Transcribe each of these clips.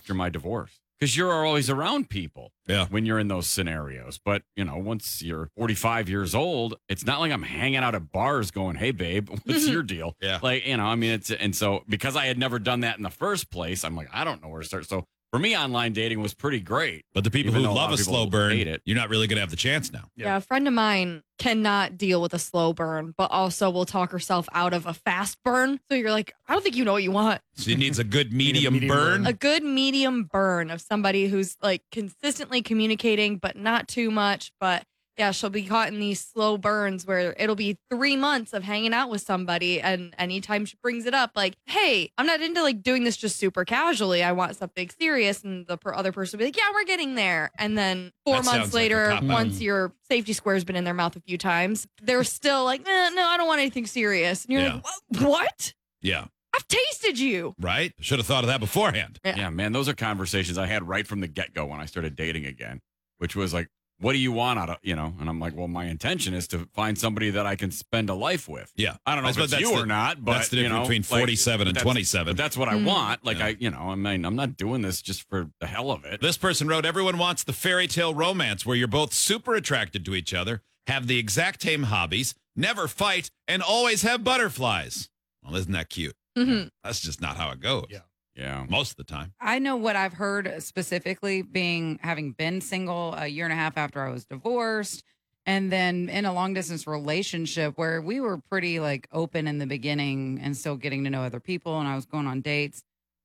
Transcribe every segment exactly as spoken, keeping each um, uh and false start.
after my divorce. Because you're always around people yeah. when you're in those scenarios. But, you know, once you're forty-five years old, it's not like I'm hanging out at bars going, hey, babe, what's your deal? Yeah. Like, you know, I mean, it's, and so because I had never done that in the first place, I'm like, I don't know where to start. So for me, online dating was pretty great. But the people Even who though a lot love a of people slow burn, hate it. you're not really going to have the chance now. Yeah. yeah, a friend of mine cannot deal with a slow burn, but also will talk herself out of a fast burn. So you're like, I don't think you know what you want. She needs a good medium, medium burn. burn. A good medium burn of somebody who's like consistently communicating, but not too much. But yeah, she'll be caught in these slow burns where it'll be three months of hanging out with somebody. And anytime she brings it up, like, hey, I'm not into like doing this just super casually. I want something serious. And the per- other person will be like, yeah, we're getting there. And then four That sounds months like a later, cop-out. once your safety square's been in their mouth a few times, they're still like, eh, no, I don't want anything serious. And you're Yeah. like, "Wha- what? Yeah. I've tasted you. Right? Should have thought of that beforehand. Yeah. Yeah, man, those are conversations I had right from the get-go when I started dating again, which was like, what do you want out of, you know? And I'm like, well, my intention is to find somebody that I can spend a life with. Yeah. I don't know I if suppose it's you that's or the- not, but that's the you difference know, between like, forty-seven and that's- twenty-seven. But that's what I Mm. want. Like Yeah. I, you know, I mean, I'm not doing this just for the hell of it. This person wrote, everyone wants the fairy tale romance where you're both super attracted to each other, have the exact same hobbies, never fight, and always have butterflies. Well, isn't that cute? Mhm. That's just not how it goes. Yeah. Yeah. Most of the time. I know what I've heard specifically being having been single a year and a half after I was divorced and then in a long distance relationship where we were pretty like open in the beginning and still getting to know other people and I was going on dates.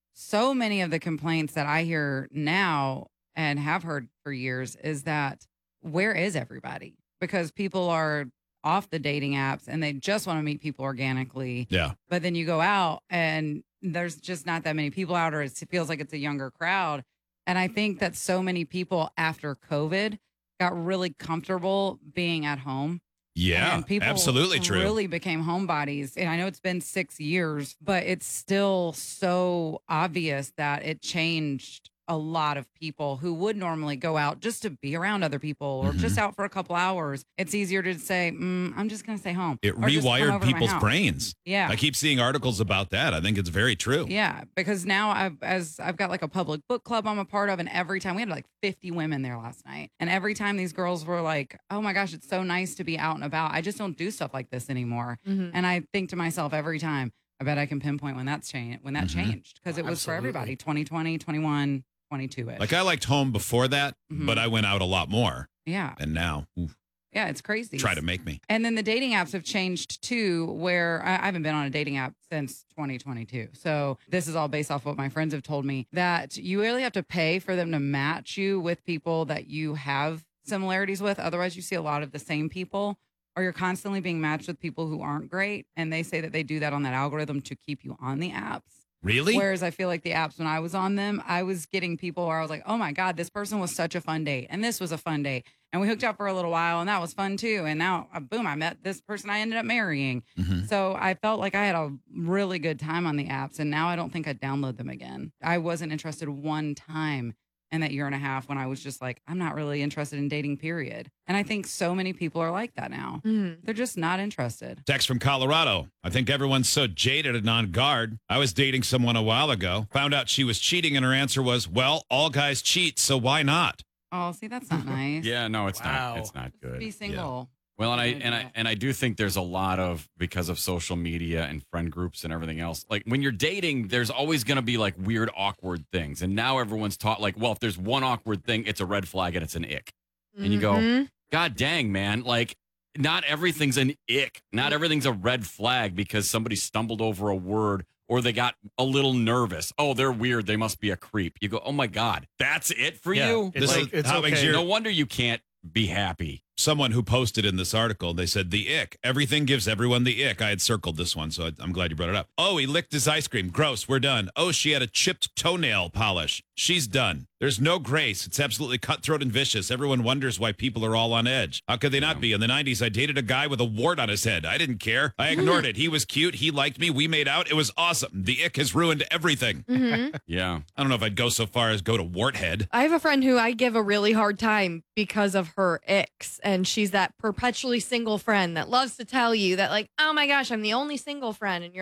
So many of the complaints that I hear now and have heard for years is that where is everybody? Because people are off the dating apps and they just want to meet people organically. Yeah. But then you go out and there's just not that many people out, or it feels like it's a younger crowd. And I think that so many people after COVID got really comfortable being at home. Yeah. And people absolutely true. really became homebodies. And I know it's been six years, but it's still so obvious that it changed a lot of people who would normally go out just to be around other people or Mhm. just out for a couple hours. It's easier to say, mm, I'm just going to stay home. It or just come rewired over to my people's house. brains. Yeah. I keep seeing articles about that. I think it's very true. Yeah, because now I've as I've got like a public book club I'm a part of, and every time we had like fifty women there last night, and every time these girls were like, "Oh my gosh, it's so nice to be out and about. I just don't do stuff like this anymore." Mhm. And I think to myself every time, I bet I can pinpoint when that's changed, when that Mhm. changed, because it was for everybody. twenty twenty, twenty-one, twenty-two ish. Like I liked home before that, Mhm. but I went out a lot more. yeah, And now, oof, yeah, it's crazy. try to make me. And then the dating apps have changed too, where I I haven't been on a dating app since twenty twenty-two. So this is all based off what my friends have told me, that you really have to pay for them to match you with people that you have similarities with. Otherwise, you see a lot of the same people, or you're constantly being matched with people who aren't great. And they say that they do that on that algorithm to keep you on the apps. Really? Whereas I feel like the apps, when I was on them, I was getting people where I was like, oh my God, this person was such a fun date. And this was a fun date. And we hooked up for a little while and that was fun too. And now, uh, boom, I met this person I ended up marrying. Mhm. So I felt like I had a really good time on the apps. And now I don't think I'd download them again. I wasn't interested one time in that year and a half when I was just like, I'm not really interested in dating, period. And I think so many people are like that now. Mhm. They're just not interested. Text from Colorado. I think everyone's so jaded and on guard. I was dating someone a while ago, found out she was cheating, and her answer was, well, all guys cheat, so why not? Oh, see, that's not nice. Yeah, no, it's Wow. not. It's not good. Be single. Well, and I I'm gonna and do I that. and I do think there's a lot of, because of social media and friend groups and everything else. Like when you're dating, there's always going to be like weird, awkward things. And now everyone's taught like, well, if there's one awkward thing, it's a red flag and it's an ick. And you go, Mhm. God dang, man, like not everything's an ick. Not everything's a red flag because somebody stumbled over a word or they got a little nervous. Oh, they're weird. They must be a creep. You go, oh my God, that's it for Yeah, you? it's This like, is it's how makes okay. your- No wonder you can't be happy. Someone who posted in this article, they said the ick. Everything gives everyone the ick. I had circled this one, so I- I'm glad you brought it up. Oh, he licked his ice cream. Gross. We're done. Oh, she had a chipped toenail polish. She's done. There's no grace. It's absolutely cutthroat and vicious. Everyone wonders why people are all on edge. How could they not be? In the nineties, I dated a guy with a wart on his head. I didn't care. I ignored it. He was cute. He liked me. We made out. It was awesome. The ick has ruined everything. Mhm. Yeah. I don't know if I'd go so far as go to warthead. I have a friend who I give a really hard time because of her icks. And she's that perpetually single friend that loves to tell you that, like, oh my gosh, I'm the only single friend. And you're like,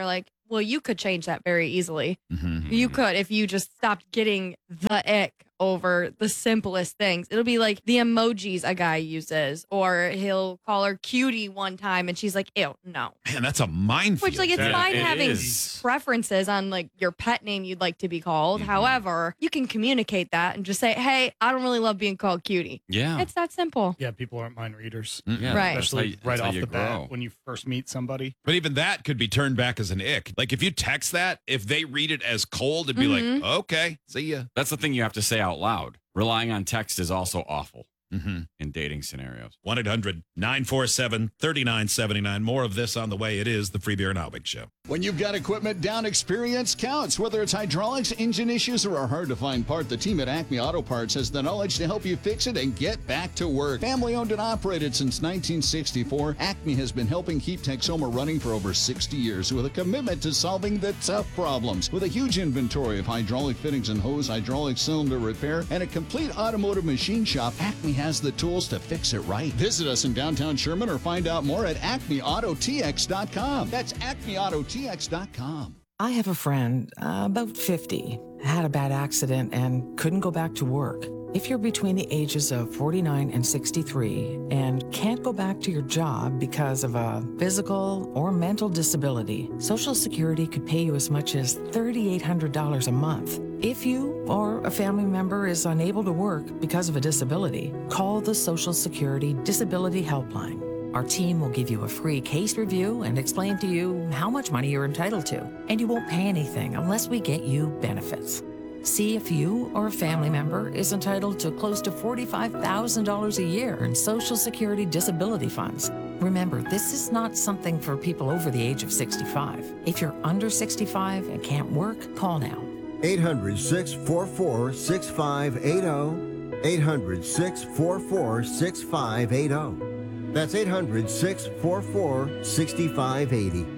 well, you could change that very easily. Mm-hmm. You could if you just stopped getting the ick over the simplest things. It'll be like the emojis a guy uses, or he'll call her cutie one time and she's like, ew, no. Man, that's a minefield. Which, like, it's Yeah, fine it having is. preferences on like your pet name you'd like to be called. Mhm. However, you can communicate that and just say, hey, I don't really love being called cutie. Yeah. It's that simple. Yeah, people aren't mind readers. yeah. Right. That's how Especially you- that's right how off you the grow. bat when you first meet somebody. But even that could be turned back as an ick. Like if you text that, if they read it as cold, it'd be Mhm. like, okay, see ya. That's the thing you have to say out loud. Relying on text is also awful Mm-hmm. in dating scenarios. one eight hundred nine four seven three nine seven nine. More of this on the way. It is the Free Beer and Albig Show. When you've got equipment down, experience counts. Whether it's hydraulics, engine issues, or a hard-to-find part, the team at Acme Auto Parts has the knowledge to help you fix it and get back to work. Family-owned and operated since nineteen sixty-four, Acme has been helping keep Texoma running for over sixty years with a commitment to solving the tough problems. With a huge inventory of hydraulic fittings and hose, hydraulic cylinder repair, and a complete automotive machine shop, Acme has the tools to fix it right. Visit us in downtown Sherman or find out more at acme auto t x dot com. That's acme auto t x dot com. I have a friend, uh, about fifty, had a bad accident and couldn't go back to work. If you're between the ages of forty-nine and sixty-three and can't go back to your job because of a physical or mental disability, Social Security could pay you as much as three thousand eight hundred dollars a month. If you or a family member is unable to work because of a disability, call the Social Security Disability Helpline. Our team will give you a free case review and explain to you how much money you're entitled to. And you won't pay anything unless we get you benefits. See if you or a family member is entitled to close to forty-five thousand dollars a year in Social Security disability funds. Remember, this is not something for people over the age of sixty-five. If you're under sixty-five and can't work, call now. eight hundred, six four four, six five eight zero. eight hundred, six four four, six five eight zero. That's eight hundred, six four four, six five eight zero.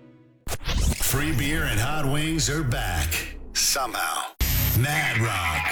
Free beer and hot wings are back. Somehow. Mad Rock.